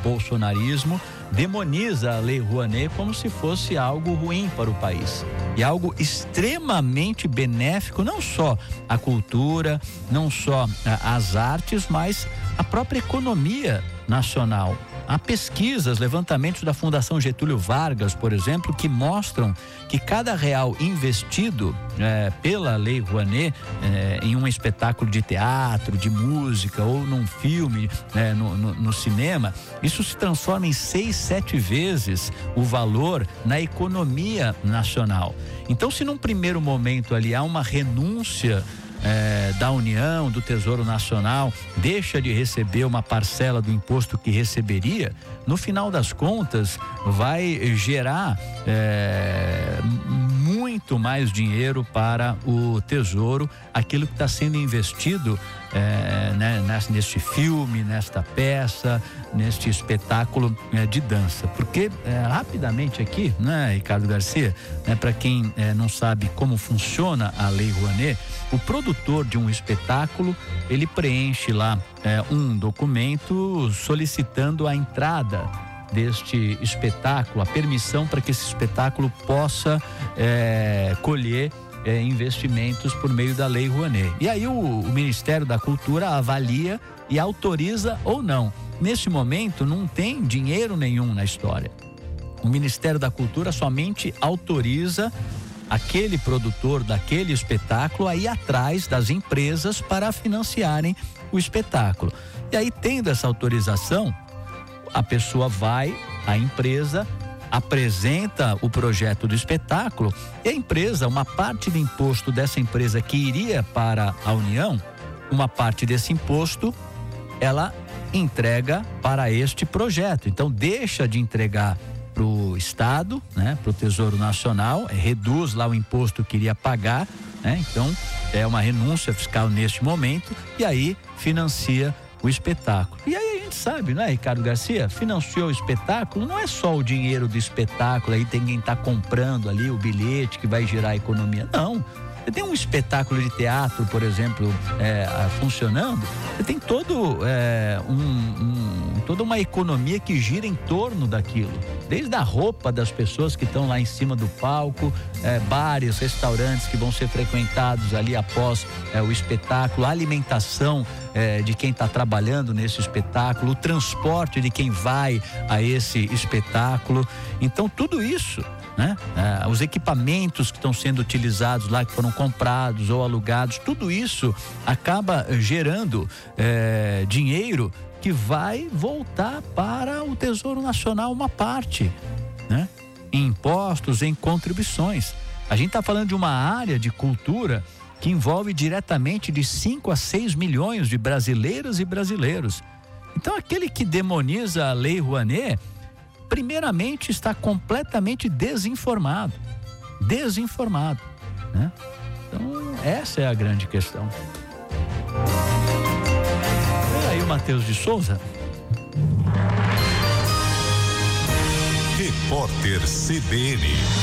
bolsonarismo demoniza a Lei Rouanet como se fosse algo ruim para o país. E algo extremamente benéfico, não só à cultura, não só às artes, mas à própria economia nacional. Há pesquisas, levantamentos da Fundação Getúlio Vargas, por exemplo, que mostram que cada real investido pela Lei Rouanet em um espetáculo de teatro, de música ou num filme, no cinema, isso se transforma em 6, 7 vezes o valor na economia nacional. Então, se num primeiro momento ali há uma renúncia da União, do Tesouro Nacional, deixa de receber uma parcela do imposto que receberia, no final das contas vai gerar muito mais dinheiro para o Tesouro, aquilo que está sendo investido neste filme, nesta peça, neste espetáculo de dança. Porque rapidamente aqui, né, Ricardo Garcia, para quem não sabe como funciona a Lei Rouanet, o produtor de um espetáculo, ele preenche lá um documento solicitando a entrada deste espetáculo, a permissão para que esse espetáculo possa colher investimentos por meio da Lei Rouanet. E aí o Ministério da Cultura avalia e autoriza ou não. Neste momento não tem dinheiro nenhum na história. O Ministério da Cultura somente autoriza aquele produtor daquele espetáculo a ir atrás das empresas para financiarem o espetáculo. E aí, tendo essa autorização, a pessoa vai, a empresa apresenta o projeto do espetáculo e a empresa, uma parte do imposto dessa empresa que iria para a União, uma parte desse imposto, ela entrega para este projeto. Então, deixa de entregar para o Estado, né, para o Tesouro Nacional, reduz lá o imposto que iria pagar, né? Então, é uma renúncia fiscal neste momento e aí financia o espetáculo. E aí a gente sabe, né, Ricardo Garcia? Financiou o espetáculo, não é só o dinheiro do espetáculo, aí tem quem está comprando ali o bilhete que vai girar a economia. Não. Você tem um espetáculo de teatro, por exemplo, funcionando, você tem toda uma economia que gira em torno daquilo. Desde a roupa das pessoas que estão lá em cima do palco, bares, restaurantes que vão ser frequentados ali após o espetáculo, a alimentação de quem está trabalhando nesse espetáculo, o transporte de quem vai a esse espetáculo. Então, tudo isso, né? Os equipamentos que estão sendo utilizados lá, que foram comprados ou alugados, tudo isso acaba gerando dinheiro que vai voltar para o Tesouro Nacional, uma parte, né? Em impostos, em contribuições. A gente está falando de uma área de cultura que envolve diretamente de 5 a 6 milhões de brasileiras e brasileiros. Então, aquele que demoniza a Lei Rouanet, primeiramente está completamente desinformado, né? Então, essa é a grande questão. E aí o Matheus de Souza. Repórter CBN.